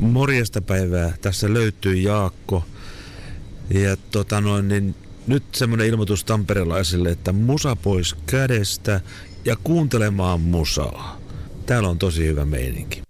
Morjesta päivää. Tässä löytyy Jaakko. Ja nyt semmoinen ilmoitus tamperelaisille, että musa pois kädestä ja kuuntelemaan musaa. Täällä on tosi hyvä meininki.